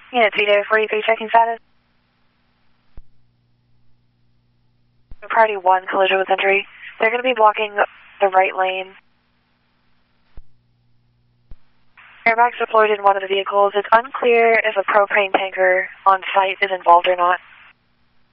Unit Vito 43 checking status. Priority 1, collision with entry. They're going to be blocking the right lane. Airbags deployed in one of the vehicles. It's unclear if a propane tanker on site is involved or not.